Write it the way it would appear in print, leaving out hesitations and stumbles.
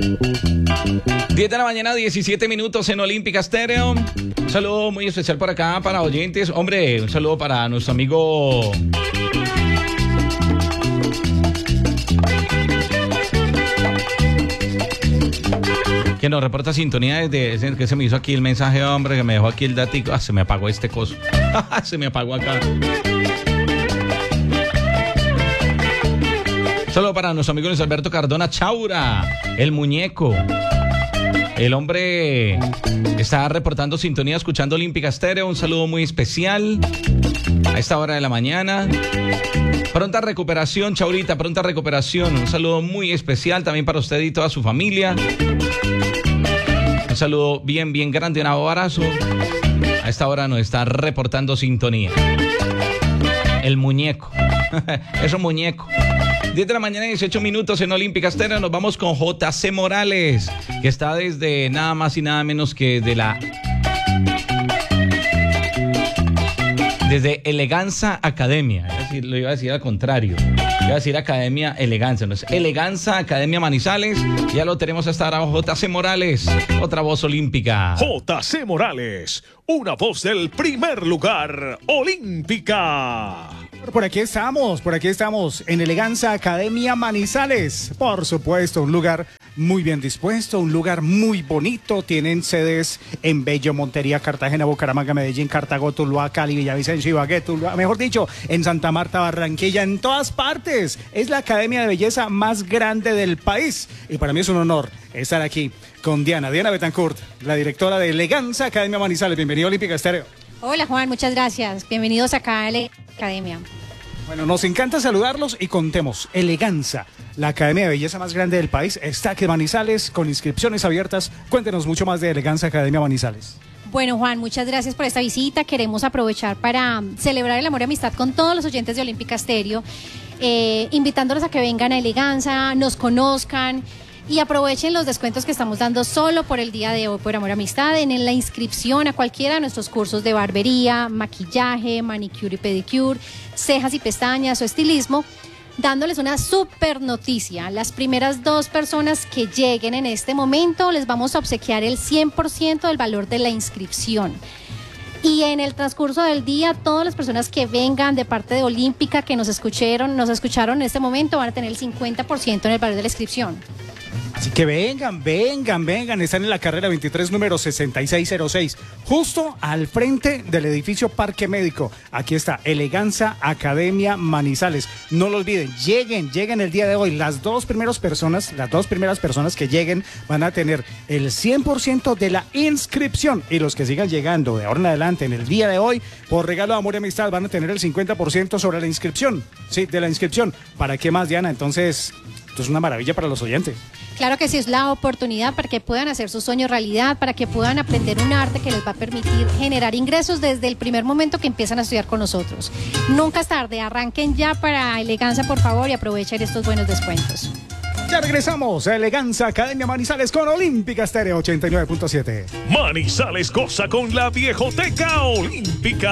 10 de la mañana, 17 minutos en Olímpica Estéreo. Un saludo muy especial por acá para oyentes. Hombre, un saludo para nuestro amigo que nos reporta sintonía desde que se me hizo aquí el mensaje, hombre, que me dejó aquí el datico. Se me apagó este coso. Se me apagó acá. Solo para nuestro amigo Luis Alberto Cardona Chaura, el muñeco. El hombre está reportando sintonía, escuchando Olímpica Estéreo. Un saludo muy especial a esta hora de la mañana. Pronta recuperación, Chaurita, pronta recuperación. Un saludo muy especial también para usted y toda su familia. Un saludo bien grande, un abrazo. A esta hora nos está reportando sintonía. El muñeco. Es un muñeco. 10 de la mañana, 18 minutos en Olímpica Estéreo. Nos vamos con JC Morales, que está desde nada más y nada menos que desde Eleganza Academia. Lo iba a decir al contrario. Iba a decir Academia Eleganza. No es Eleganza Academia Manizales. Ya lo tenemos hasta ahora. JC Morales, otra voz olímpica. JC Morales, una voz del primer lugar olímpica. Por aquí estamos en Eleganza Academia Manizales. Por supuesto, un lugar muy bien dispuesto, un lugar muy bonito. Tienen sedes en Bello, Montería, Cartagena, Bucaramanga, Medellín, Cartago, Tuluá, Cali, Villavicencio, Ibagué, mejor dicho, en Santa Marta, Barranquilla, en todas partes. Es la academia de belleza más grande del país. Y para mí es un honor estar aquí con Diana Betancourt, la directora de Eleganza Academia Manizales. Bienvenido a Olímpica Estéreo. Hola Juan, muchas gracias. Bienvenidos acá a la Academia. Bueno, nos encanta saludarlos y contemos. Eleganza, la academia de belleza más grande del país, está aquí en Manizales con inscripciones abiertas. Cuéntenos mucho más de Eleganza Academia Manizales. Bueno Juan, muchas gracias por esta visita. Queremos aprovechar para celebrar el amor y amistad con todos los oyentes de Olímpica Estéreo, invitándolos a que vengan a Eleganza, nos conozcan y aprovechen los descuentos que estamos dando solo por el día de hoy, por amor y amistad, en la inscripción a cualquiera de nuestros cursos de barbería, maquillaje, manicure y pedicure, cejas y pestañas o estilismo, dándoles una super noticia. Las primeras 2 personas que lleguen en este momento les vamos a obsequiar el 100% del valor de la inscripción. Y en el transcurso del día, todas las personas que vengan de parte de Olímpica, que nos escucharon en este momento, van a tener el 50% en el valor de la inscripción. Así que vengan. Están en la carrera 23, número 6606, justo al frente del edificio Parque Médico. Aquí está, Eleganza Academia Manizales. No lo olviden, lleguen el día de hoy. Las dos primeras personas que lleguen van a tener el 100% de la inscripción. Y los que sigan llegando de ahora en adelante, en el día de hoy, por regalo de amor y amistad, van a tener el 50% sobre la inscripción. Sí, de la inscripción. ¿Para qué más, Diana? Entonces, esto es una maravilla para los oyentes. Claro que sí, es la oportunidad para que puedan hacer sus sueños realidad, para que puedan aprender un arte que les va a permitir generar ingresos desde el primer momento que empiezan a estudiar con nosotros. Nunca es tarde, arranquen ya para Eleganza, por favor, y aprovechen estos buenos descuentos. Ya regresamos a Eleganza Academia Manizales con Olímpica Estéreo 89.7. Manizales goza con la viejoteca olímpica.